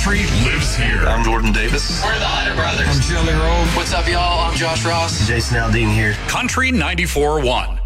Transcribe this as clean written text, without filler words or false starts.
Country lives here. I'm Jordan Davis. We're the Hunter Brothers. I'm Shelly Rowe. What's up, y'all? I'm Josh Ross. Jason Aldean here. Country 94.1.